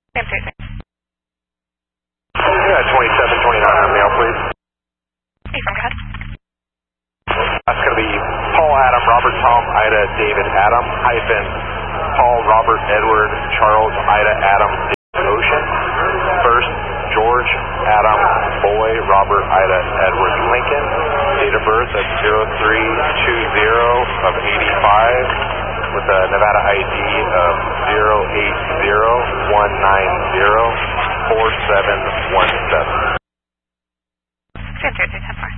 Same Tuesday. Yeah, 2729 on mail, please. Hey, from God. That's going to be Paul Adam, Robert Tom, Ida, David Adam, hyphen Paul, Robert, Edward, Charles, Ida, Adam, David, Ocean. First, George, Adam, Boy, Robert, Ida, Edward, Lincoln. Date of birth at 0320 of 85 with a Nevada ID of 08019041717. Same Tuesday, 10-4.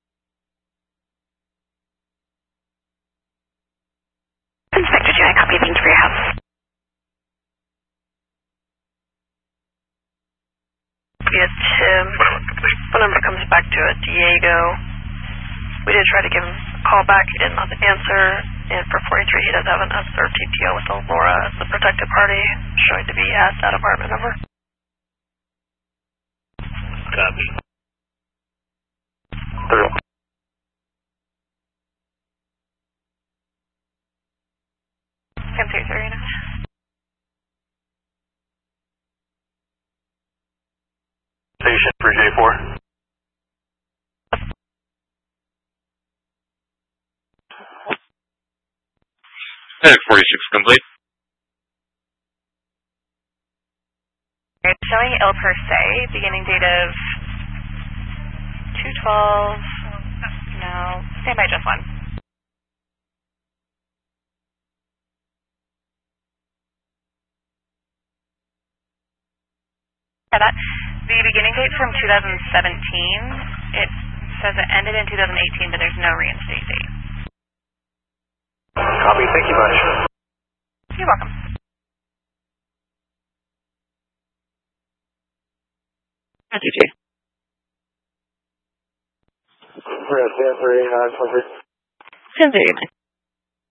Inspector J, copy of for your house. Yeah, Tim. Phone number comes back to a Diego. We did try to give him a call back. He didn't answer. And for 43, he does have an unserved TPO with Aurora as the protected party, showing to be at that apartment number. Copy. Same Tuesday, you know. Station for J4. Heading 46 complete. It's showing El Per Se, beginning date of 2/12. No, stand by just one. Yeah, that the beginning date from 2017. It says it ended in 2018, but there's no reinstate date. Copy. Thank you much. You're welcome. GG. We're at 10-3, 9-23. 10-3,